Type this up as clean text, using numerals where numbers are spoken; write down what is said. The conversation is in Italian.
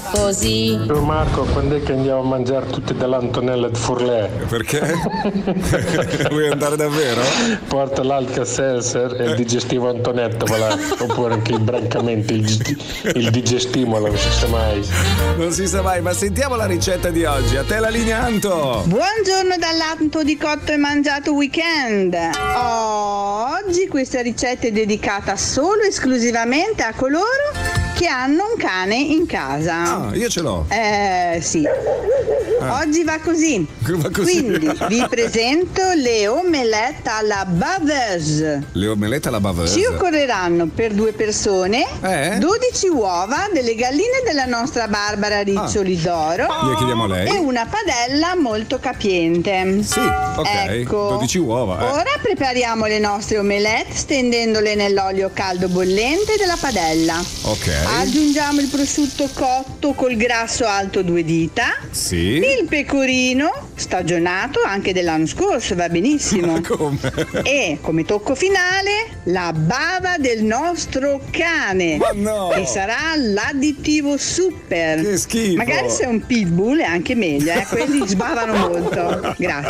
così. Marco, quando è che andiamo a mangiare tutti dell'Antonella di Furlè? Perché? Vuoi andare davvero? Porta l'Alka-Seltzer e il digestivo Antonetto, voilà. Oppure anche il Brancamenti, il digestimolo, non si sa mai. Non si sa mai, ma sentiamo la ricetta di oggi. A te la linea, Anto. Buongiorno dall'Anto di Cotto e Mangiato Weekend. Oggi questa ricetta è dedicata solo e esclusivamente a coloro che hanno un cane in casa. Ah, io ce l'ho. Sì. Oggi va così. Quindi vi presento le omelette alla baveuse. Le omelette alla baveuse. Ci occorreranno per 2 persone 12 uova delle galline della nostra Barbara Riccioli d'Oro. Glielo chiediamo a lei. E una padella molto capiente. Sì, ok. Ecco. 12 uova. Ora prepariamo le nostre omelette stendendole nell'olio caldo bollente della padella. Ok. Aggiungiamo il prosciutto cotto col grasso alto 2 dita. Sì. Il pecorino stagionato anche dell'anno scorso, va benissimo. Ma come? E come tocco finale la bava del nostro cane. Ma no! Che sarà l'additivo super. Che schifo! Magari se è un pitbull è anche meglio, quelli sbavano molto. Grazie.